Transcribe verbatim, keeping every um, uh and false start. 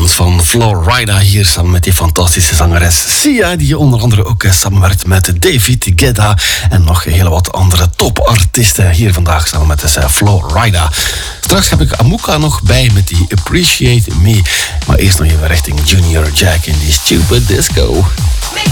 sounds van Florida hier samen met die fantastische zangeres Sia, die onder andere ook samenwerkt met David Guetta en nog heel wat andere topartiesten hier vandaag samen met de Florida. Straks heb ik Amuka nog bij met die Appreciate Me, maar eerst nog even richting Junior Jack in die Stupid Disco.